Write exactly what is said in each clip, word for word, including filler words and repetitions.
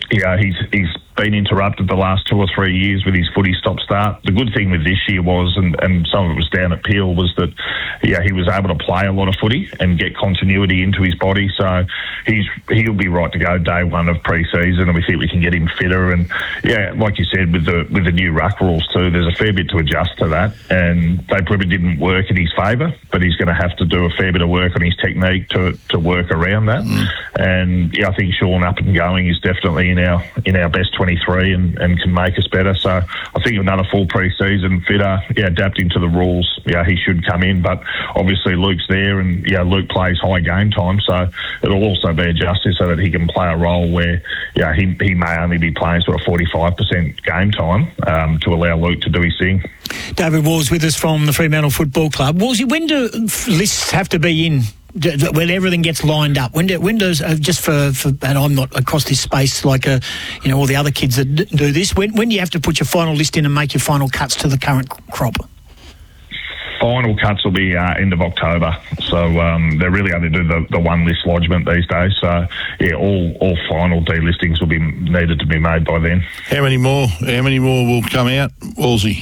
yeah, he's he's been interrupted the last two or three years with his footy stop-start. The good thing with this year was, and, and some of it was down at Peel, was that yeah, he was able to play a lot of footy and get continuity into his body. So he's he'll be right to go day one of pre-season, and we think we can get him fitter. And yeah, like you said, with the with the new ruck rules too, there's a fair bit to adjust to that, and they probably didn't work in his favour, but he's going to have to do a fair bit of work on his technique to to work around that. Mm. And yeah, I think Sean up and going is definitely in our in our best twenty-three and, and can make us better. So I think another full pre-season fitter, yeah, adapting to the rules, yeah, he should come in. But obviously Luke's there, and yeah, Luke plays high game time, so it'll also be adjusted so that he can play a role where yeah, he he may only be playing sort of forty-five percent game time um, to allow Luke to do his thing. David Walls with us from the Fremantle Football Club. Wallsy, when do lists have to be in when everything gets lined up? When, do, when does, uh, just for, for, and I'm not across this space like uh, you know all the other kids that d- do this, when, when do you have to put your final list in and make your final cuts to the current crop? Final cuts will be uh, end of October, so um, they really only do the, the one list lodgement these days. So yeah, all all final delistings will be needed to be made by then. How many more? How many more will come out, Wallsy?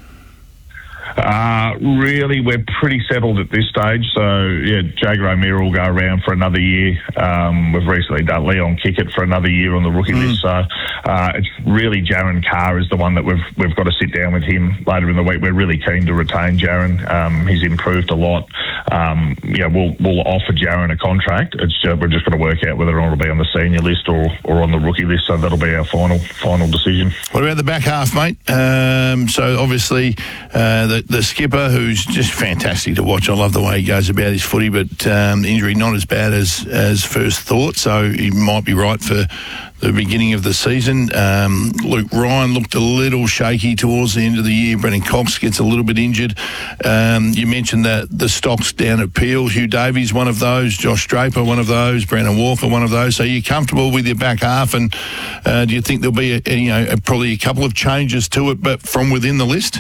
Uh, really, we're pretty settled at this stage. So, yeah, Jager O'Meara will go around for another year. Um, we've recently done Leon Kickett for another year on the rookie mm. list. So, uh, it's really Jaron Carr is the one that we've we've got to sit down with him later in the week. We're really keen to retain Jaron. Um, he's improved a lot. Um, yeah, we'll we'll offer Jaron a contract. It's just, we're just going to work out whether or not it'll be on the senior list or, or on the rookie list. So that'll be our final final decision. What about the back half, mate? Um, so obviously uh, the the skipper, who's just fantastic to watch. I love the way he goes about his footy, but um, the injury not as bad as as first thought. So he might be right for the beginning of the season. Um, Luke Ryan looked a little shaky towards the end of the year. Brennan Cox gets a little bit injured. Um, you mentioned that the stocks down at Peel. Hugh Davies, one of those. Josh Draper, one of those. Brandon Walker, one of those. So you're comfortable with your back half, and uh, do you think there'll be a, a, you know a, probably a couple of changes to it, but from within the list?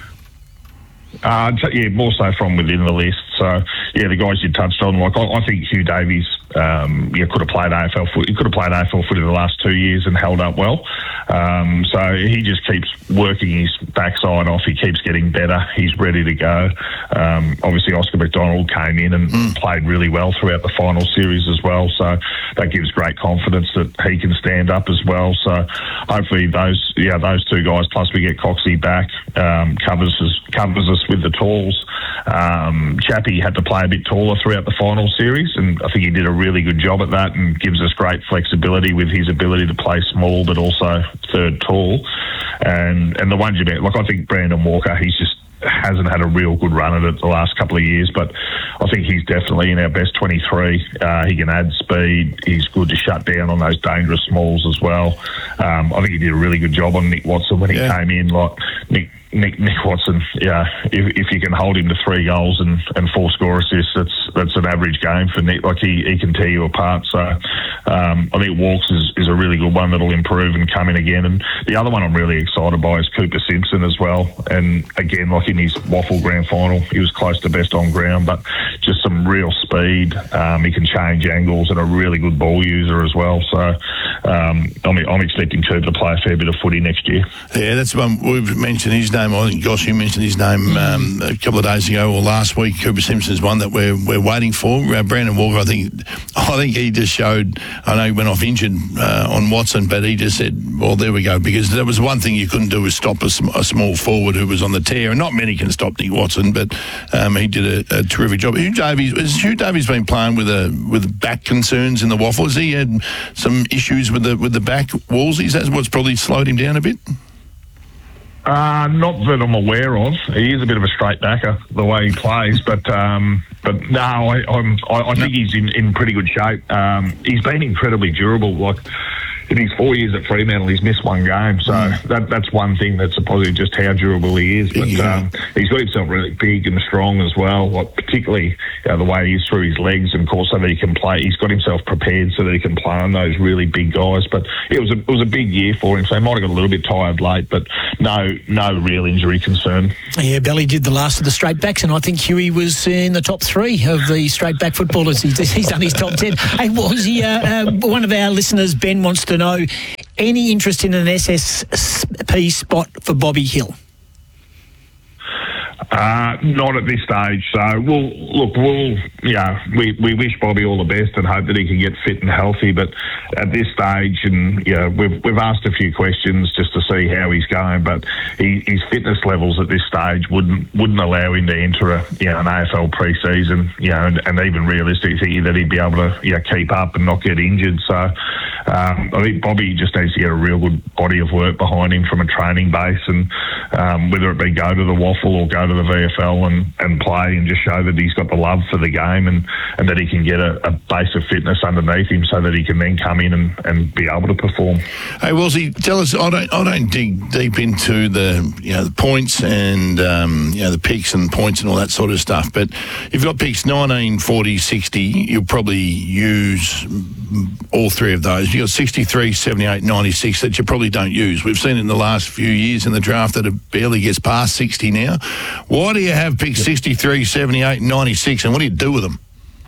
Uh, yeah, more so from within the list. So, yeah, the guys you touched on, like I, I think Hugh Davies, um, yeah, could have played A F L foot. He could have played A F L foot in the last two years and held up well. Um, so he just keeps working his backside off. He keeps getting better. He's ready to go. Um, obviously, Oscar McDonald came in and mm. played really well throughout the final series as well. So that gives great confidence that he can stand up as well. So hopefully those, yeah, those two guys, plus we get Coxie back, um, covers us, covers us with the talls. Um, Chappie had to play a bit taller throughout the final series, and I think he did a really good job at that and gives us great flexibility with his ability to play small but also third tall. And and the ones you met, like I think Brandon Walker, he's just hasn't had a real good run at it the last couple of years, but I think he's definitely in our best twenty-three. Uh, he can add speed. He's good to shut down on those dangerous smalls as well. Um, I think he did a really good job on Nick Watson when he yeah. came in. Like Nick Nick Nick Watson, yeah, if, if you can hold him to three goals and, and four score assists, that's that's an average game for Nick. Like he, he can tear you apart. So um, I think Walks is, is a really good one that'll improve and come in again. And the other one I'm really excited by is Cooper Simpson as well. And again, like in his Waffle Grand Final, he was close to best on ground, but just some real speed. Um, he can change angles and a really good ball user as well. So um, I'm, I'm expecting Cooper to play a fair bit of footy next year. Yeah, that's one we've mentioned his name. I think Goss, you mentioned his name um, a couple of days ago or last week. Cooper Simpson's one that we're we're waiting for. Uh, Brandon Walker, I think, I think he just showed. I know he went off injured uh, on Watson, but he just said, "Well, there we go," because there was one thing you couldn't do was stop a, a small forward who was on the tear, and not many can stop Nick Watson, but um, he did a, a terrific job. Hugh Davies, has Hugh Davies been playing with a with back concerns in the Waffle? Has he had some issues with the with the back walls? Is that what's probably slowed him down a bit? Uh, not that I'm aware of. He is a bit of a straight backer the way he plays, but um, but no, I, I'm, I, I think he's in, in pretty good shape. Um, he's been incredibly durable. Like in his four years at Fremantle, he's missed one game, so mm. that that's one thing that's a positive, just how durable he is. But yeah. um, he's got himself really big and strong as well. Like particularly you know, the way he is through his legs, and of course so that he can play. He's got himself prepared so that he can play on those really big guys. But it was a, it was a big year for him, so he might have got a little bit tired late, but no no real injury concern. Yeah, Belly did the last of the straight backs, and I think Huey was in the top three of the straight back footballers. He's, he's done his top ten. Hey, was he? Uh, uh, one of our listeners, Ben, wants to know: any interest in an S S P spot for Bobby Hill? Uh, not at this stage. So we'll look. We'll yeah. We, we wish Bobby all the best and hope that he can get fit and healthy. But at this stage, and yeah, we've we've asked a few questions just to see how he's going. But he, his fitness levels at this stage wouldn't wouldn't allow him to enter a you know an A F L pre-season. You know, and, and even realistically that he'd be able to yeah keep up and not get injured. So um, I think Bobby just needs to get a real good body of work behind him from a training base, and um, whether it be go to the Waffle or go to the V F L and, and play and just show that he's got the love for the game and, and that he can get a, a base of fitness underneath him so that he can then come in and, and be able to perform. Hey, Wolsey, tell us, I don't I don't dig deep into the you know the points and um, you know the picks and points and all that sort of stuff, but you've got picks nineteen, forty, sixty, you'll probably use all three of those. You've got sixty-three, seventy-eight, ninety-six that you probably don't use. We've seen in the last few years in the draft that it barely gets past sixty now. Why do you have picks sixty-three, seventy-eight, and ninety-six, and what do you do with them?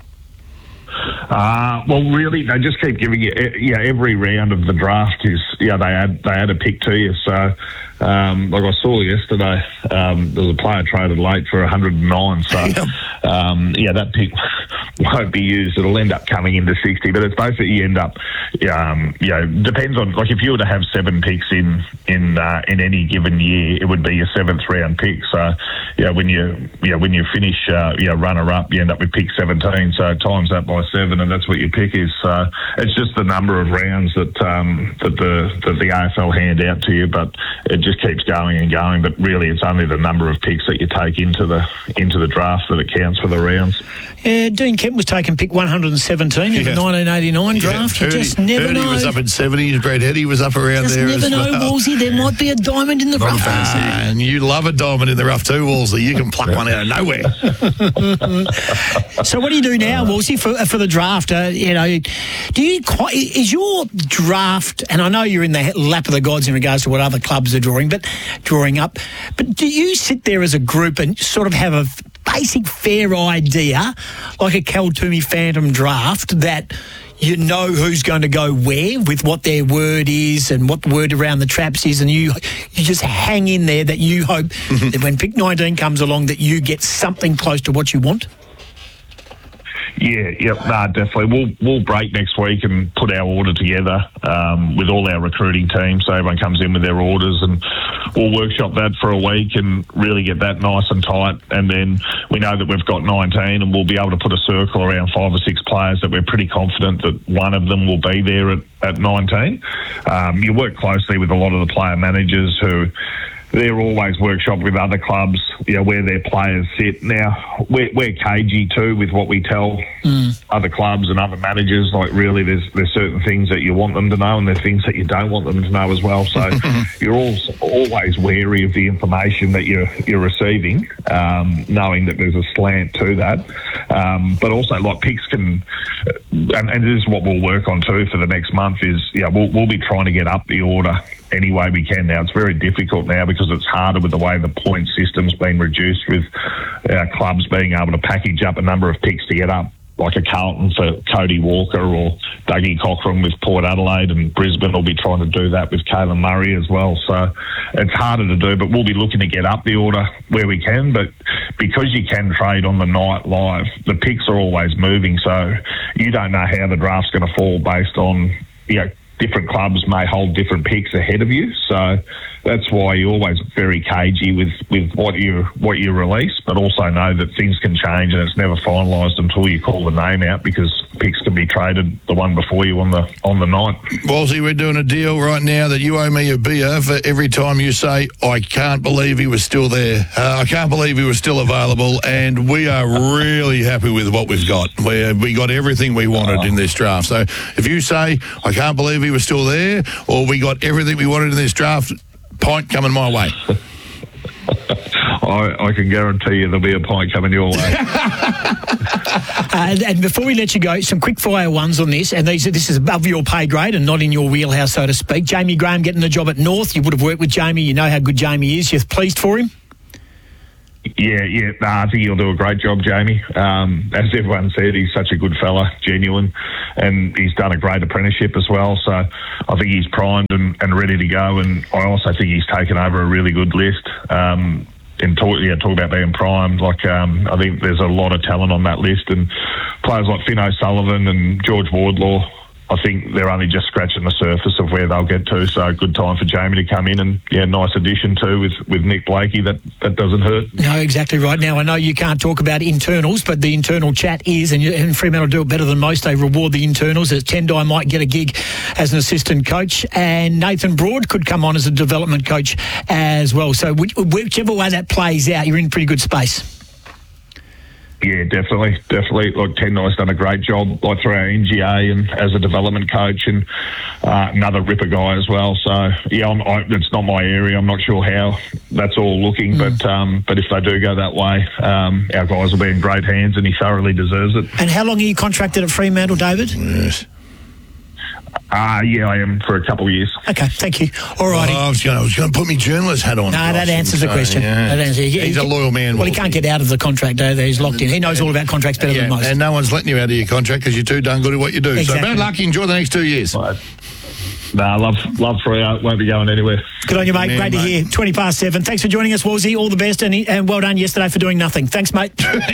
Uh, well, really, they just keep giving you. Yeah, every round of the draft is. Yeah, they add they add a pick to you. So, um, like I saw yesterday, um, there was a player traded late for one hundred nine. So, um, yeah, that pick won't be used. It'll end up coming into sixty. But it's basically you end up. Um, you know, depends on like if you were to have seven picks in in uh, in any given year, it would be your seventh round pick. So, yeah, when you yeah when you finish uh, yeah runner up, you end up with pick seventeen. So times that by seven, and that's what your pick is. So it's just the number of rounds that um, that the that the A F L hand out to you, but it just keeps going and going. But really, it's only the number of picks that you take into the into the draft that it counts for the rounds. Yeah, Dean Kemp was taken pick one hundred seventeen in yeah. the nineteen eighty-nine draft. Yeah, you just never know. He was up in seventies. Brad Hetty was up around just there never as know, well. Wolsey. There might be a diamond in the rough. Ah, and you love a diamond in the rough too, Wolsey. You can pluck one out of nowhere. So what do you do now, Wolsey, for for the draft? Uh, you know, do you quite is your draft? And I know you're in the lap of the gods in regards to what other clubs are drawing, but drawing up. But do you sit there as a group and sort of have a basic fair idea, like a Cal Toomey Phantom draft, that you know who's going to go where with what their word is and what the word around the traps is, and you you just hang in there that you hope that when pick nineteen comes along that you get something close to what you want? Yeah, yep, no, definitely. We'll we'll break next week and put our order together um, with all our recruiting teams, so everyone comes in with their orders, and we'll workshop that for a week and really get that nice and tight. And then we know that we've got nineteen, and we'll be able to put a circle around five or six players that we're pretty confident that one of them will be there at, at nineteen. Um, you work closely with a lot of the player managers who they're always workshopped with other clubs, you know, where their players sit. Now, we're, we're cagey too with what we tell mm. other clubs and other managers. Like, really, there's there's certain things that you want them to know and there's things that you don't want them to know as well. So you're all, always wary of the information that you're, you're receiving, um, knowing that there's a slant to that. Um, but also, like, picks can... And, and this is what we'll work on too for the next month is, yeah, we'll, we'll be trying to get up the order any way we can now. It's very difficult now because it's harder with the way the point system's been reduced, with our clubs being able to package up a number of picks to get up, like a Carlton for Cody Walker or Dougie Cochran with Port Adelaide, and Brisbane will be trying to do that with Caelan Murray as well. So it's harder to do, but we'll be looking to get up the order where we can. But because you can trade on the night live, the picks are always moving, so you don't know how the draft's going to fall based on, you know, different clubs may hold different picks ahead of you, so that's why you're always very cagey with, with what you what you release, but also know that things can change and it's never finalised until you call the name out, because picks can be traded the one before you on the on the night. Wolsey, we're doing a deal right now that you owe me a beer for every time you say, I can't believe he was still there. Uh, I can't believe he was still available, and we are really happy with what we've got. We, we got everything we wanted oh. in this draft. So if you say, I can't believe he was still there, or we got everything we wanted in this draft, pint coming my way. I, I can guarantee you there'll be a pint coming your way. uh, and, and before we let you go, some quick fire ones on this, and these this is above your pay grade and not in your wheelhouse, so to speak. Jamie Graham getting the job at North. You would have worked with Jamie. You know how good Jamie is. You're pleased for him? Yeah, yeah. Nah, I think he'll do a great job, Jamie. Um, as everyone said, he's such a good fella, genuine, and he's done a great apprenticeship as well. So I think he's primed and, and ready to go. And I also think he's taken over a really good list. Um, and talk, yeah, talk about being primed. Like um, I think there's a lot of talent on that list, and players like Finn O'Sullivan and George Wardlaw, I think they're only just scratching the surface of where they'll get to. So good time for Jamie to come in, and yeah, nice addition too with, with Nick Blakey. That that doesn't hurt. No, exactly right. Now I know you can't talk about internals, but the internal chat is, and, you, and Fremantle do it better than most. They reward the internals. As Tendai might get a gig as an assistant coach, and Nathan Broad could come on as a development coach as well. So which, whichever way that plays out, you're in pretty good space. Yeah, definitely, definitely. Look, Tendai's done a great job, like through our N G A and as a development coach, and uh, another ripper guy as well. So yeah, I'm, I, it's not my area. I'm not sure how that's all looking, mm. but um, but if they do go that way, um, our guys will be in great hands, and he thoroughly deserves it. And how long are you contracted at Fremantle, David? Yes. Uh, yeah, I am for a couple of years. Okay, thank you. All righty. Oh, I was going to put my journalist hat on. No, that answers the question. Yeah. That answers, he, He's he, a loyal man. Well, he can't get out of the contract, though. He's locked in. He knows all about contracts better yeah, than most. And no one's letting you out of your contract because you're too darn good at what you do. Exactly. So bad luck. Enjoy the next two years. Right. Nah, love love Freo. Won't be going anywhere. Good on you, mate. Man, Great to mate. hear. twenty past seven. Thanks for joining us, Wolsey. All the best, and, and well done yesterday for doing nothing. Thanks, mate.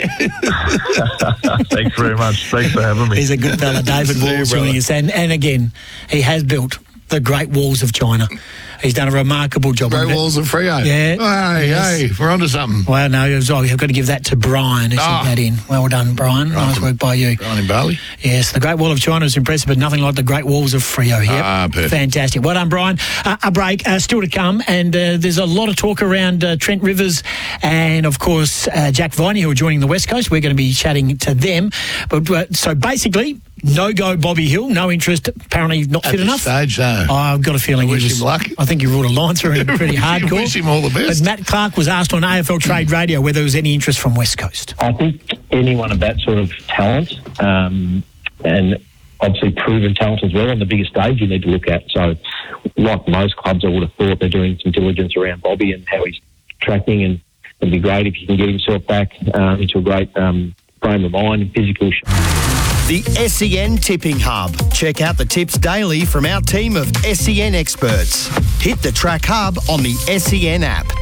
Thanks very much. Thanks for having me. He's a good fella, David See you, Walls, brother. joining us. And, and again, he has built the Great Walls of China. He's done a remarkable job. Great on it. Walls of Freo. Yeah. Oh, hey, Yes. hey, we're onto something. Well, no, it was, oh, I've got to give that to Brian who Ah. sent that in. Well done, Brian. Nice work by you. Brian in Bali. Yes, the Great Wall of China is impressive, but nothing like the Great Walls of Freo. Yep. Ah, perfect. Fantastic. Well done, Brian. Uh, a break uh, still to come, and uh, there's a lot of talk around uh, Trent Rivers and, of course, uh, Jack Viney, who are joining the West Coast. We're going to be chatting to them. But uh, so basically, no go Bobby Hill, no interest, apparently not At fit this enough. stage, no. Oh, I've got a feeling I he wish was, him luck. I think he ruled a line through him pretty hardcore. Wish him all the best. But Matt Clark was asked on A F L Trade Radio whether there was any interest from West Coast. I think anyone of that sort of talent, um, and obviously proven talent as well on the biggest stage, you need to look at. So, like most clubs, I would have thought they're doing some diligence around Bobby and how he's tracking, and it'd be great if he can get himself back um, into a great um, frame of mind and physical shape. The S E N Tipping Hub. Check out the tips daily from our team of S E N experts. Hit the Track Hub on the S E N app.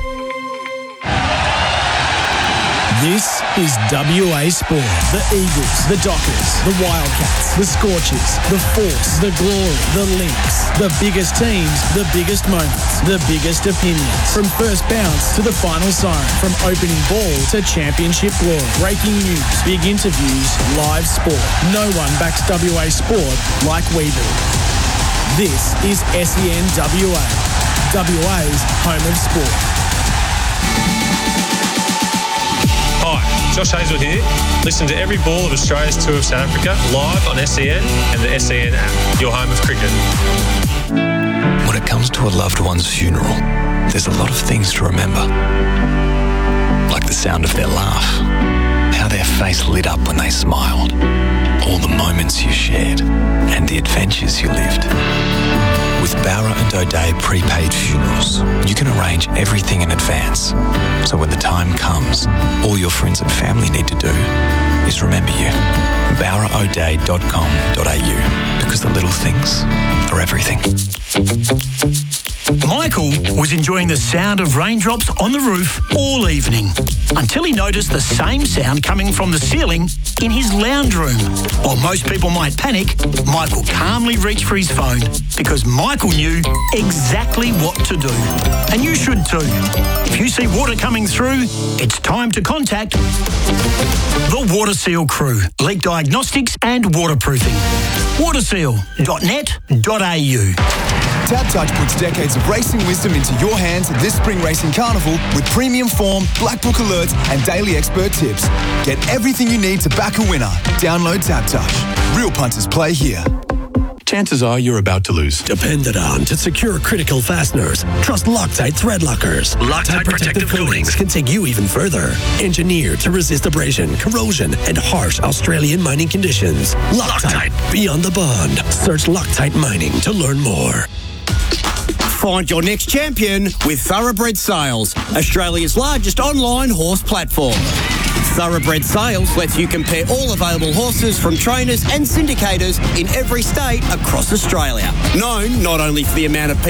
This is W A Sport. The Eagles, the Dockers, the Wildcats, the Scorchers, the Force, the Glory, the Lynx. The biggest teams, the biggest moments, the biggest opinions. From first bounce to the final siren. From opening ball to championship glory. Breaking news, big interviews, live sport. No one backs W A Sport like we do. This is S E N W A. W A's home of sport. Hi, Josh Hazlewood here. Listen to every ball of Australia's Tour of South Africa live on S E N and the S E N app, your home of cricket. When it comes to a loved one's funeral, there's a lot of things to remember. Like the sound of their laugh, how their face lit up when they smiled, all the moments you shared, and the adventures you lived. With Bowra and O'Dea prepaid funerals, you can arrange everything in advance. So when the time comes, all your friends and family need to do is remember you. bowra o'dea dot com dot a u, because the little things are everything. Michael was enjoying the sound of raindrops on the roof all evening until he noticed the same sound coming from the ceiling in his lounge room. While most people might panic, Michael calmly reached for his phone because Michael knew exactly what to do. And you should too. If you see water coming through, it's time to contact the Water Seal crew. Leak diagnostics and waterproofing. waterseal dot net dot a u. TabTouch puts decades of racing wisdom into your hands this Spring Racing Carnival with premium form, black book alerts and daily expert tips. Get everything you need to back a winner. Download TabTouch. Real punters play here. Chances are you're about to lose. Depended on to secure critical fasteners. Trust Loctite thread lockers. Loctite protective coatings can take you even further. Engineered to resist abrasion, corrosion, and harsh Australian mining conditions. Loctite, beyond the bond. Search Loctite Mining to learn more. Find your next champion with Thoroughbred Sales, Australia's largest online horse platform. Thoroughbred Sales lets you compare all available horses from trainers and syndicators in every state across Australia. Known not only for the amount of people